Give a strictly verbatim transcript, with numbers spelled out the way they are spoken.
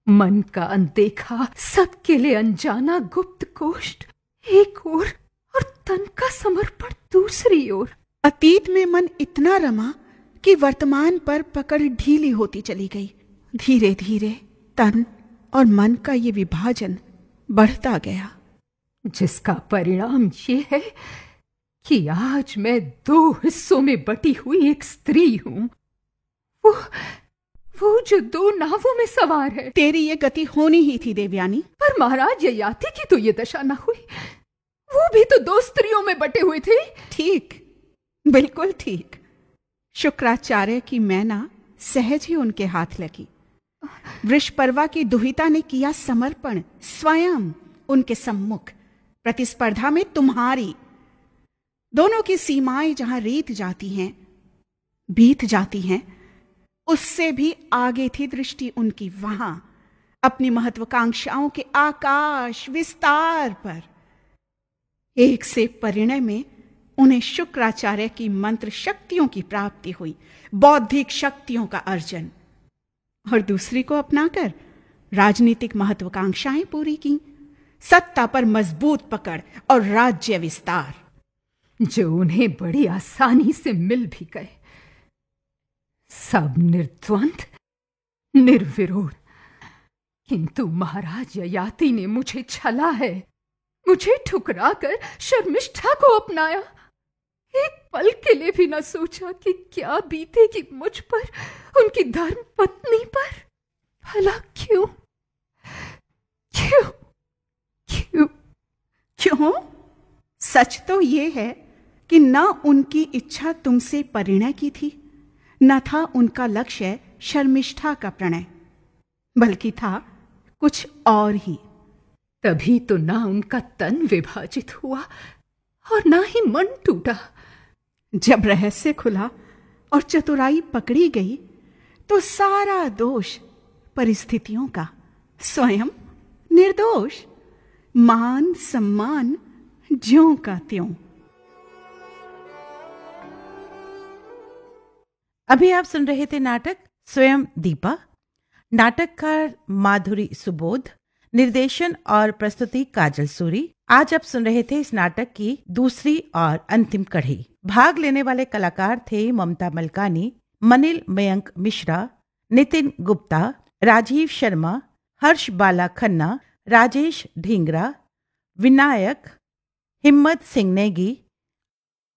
मन का अनदेखा, सबके लिए अनजाना गुप्त कोष्ठ एक ओर और तन का समर्पण दूसरी ओर। अतीत में मन इतना रमा कि वर्तमान पर पकड़ ढीली होती चली गई। धीरे धीरे तन और मन का ये विभाजन बढ़ता गया, जिसका परिणाम ये है कि आज मैं दो हिस्सों में बटी हुई एक स्त्री हूं। वो वो जो दो नावों में सवार है। तेरी ये गति होनी ही थी देवयानी। पर महाराज ययाति की तो ये दशा न हुई। वो भी तो दो स्त्रियों में बटे हुए थे। ठीक, बिल्कुल ठीक। शुक्राचार्य की मैना सहज ही उनके हाथ लगी। वृषपर्वा की दुहिता ने किया समर्पण स्वयं उनके सम्मुख, प्रतिस्पर्धा में तुम्हारी। दोनों की सीमाएं जहां रीत जाती हैं, बीत जाती हैं, उससे भी आगे थी दृष्टि उनकी वहां, अपनी महत्वाकांक्षाओं के आकाश विस्तार पर। एक से परिणय में उन्हें शुक्राचार्य की मंत्र शक्तियों की प्राप्ति हुई, बौद्धिक शक्तियों का अर्जन, और दूसरी को अपनाकर राजनीतिक महत्वाकांक्षाएं पूरी की, सत्ता पर मजबूत पकड़ और राज्य विस्तार, जो उन्हें बड़ी आसानी से मिल भी गए। सब निर्द्वंद, निर्विरोध। किंतु महाराज ययाति ने मुझे छला है, मुझे ठुकराकर शर्मिष्ठा को अपनाया। एक पल के लिए भी न सोचा कि क्या बीतेगी मुझ पर, उनकी धर्म पत्नी पर। भला क्यों क्यों क्यों क्यों? सच तो ये है कि न उनकी इच्छा तुमसे परिणय की थी, न था उनका लक्ष्य शर्मिष्ठा का प्रणय, बल्कि था कुछ और ही। तभी तो ना उनका तन विभाजित हुआ और ना ही मन टूटा। जब रहस्य खुला और चतुराई पकड़ी गई तो सारा दोष परिस्थितियों का, स्वयं निर्दोष, मान सम्मान ज्यों का त्यों। अभी आप सुन रहे थे नाटक स्वयं दीपा। नाटककार माधुरी सुबोध, निर्देशन और प्रस्तुति काजल सूरी। आज आप सुन रहे थे इस नाटक की दूसरी और अंतिम कड़ी। भाग लेने वाले कलाकार थे ममता मलकानी, मनिल मयंक मिश्रा, नितिन गुप्ता, राजीव शर्मा, हर्ष बाला खन्ना, राजेश ढींगरा, विनायक, हिम्मत सिंह नेगी,